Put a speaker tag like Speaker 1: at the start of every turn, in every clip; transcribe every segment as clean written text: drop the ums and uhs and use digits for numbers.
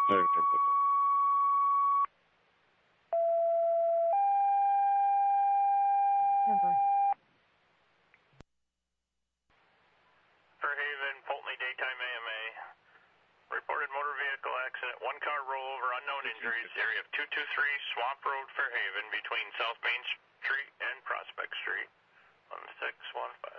Speaker 1: Number.
Speaker 2: Fairhaven, Pulteney, daytime AMA. Reported motor vehicle accident, one car rollover, unknown injuries, area of 223 Swamp Road, Fairhaven, between South Main Street and Prospect Street. 1615.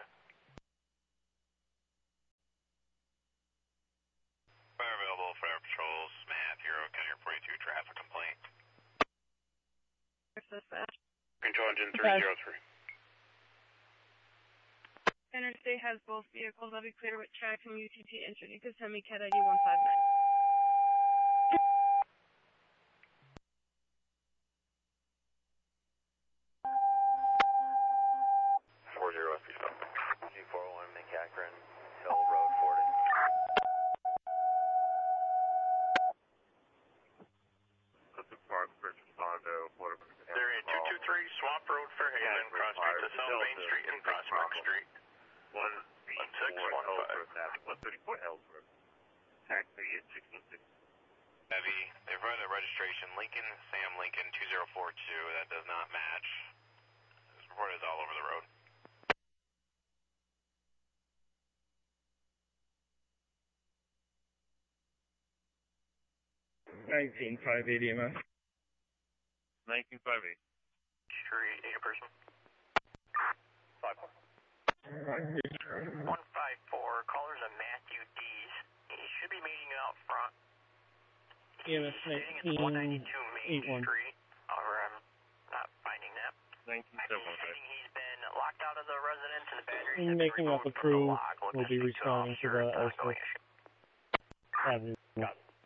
Speaker 3: Fire available, fire patrols, Matt, Hero, County 42, traffic complaint.
Speaker 4: Control engine 303.
Speaker 1: Interstate has both vehicles. I'll be clear with tracks and UTP entry. You can send me CAT ID 159.
Speaker 3: 40 FP stop. G401, McAkron, Hill Road, Forded.
Speaker 2: Area 223 Swamp Road, Fairhaven, cross street to South Main Street and Prospect Street. 1615.
Speaker 4: 134 Ellsworth. Taxi at 1660.
Speaker 3: Heavy, they've run a registration, Lincoln, Sam Lincoln, 2042, that does not match. This report is all over the road.
Speaker 5: EMS.
Speaker 4: 1958.
Speaker 2: Street, need a person. 154, caller's a Matthew Dees. He should be meeting out front.
Speaker 5: EMS
Speaker 2: Sitting at 192 Main
Speaker 5: 81.
Speaker 2: Street. However, I'm not finding that.
Speaker 4: 1975.
Speaker 2: He's been locked out of the residence and the battery.
Speaker 5: Making up a crew will be responding to the Elspeth Avenue.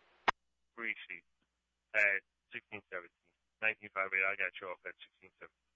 Speaker 4: Free sheet at 1617. 1958, I got you off at 1617.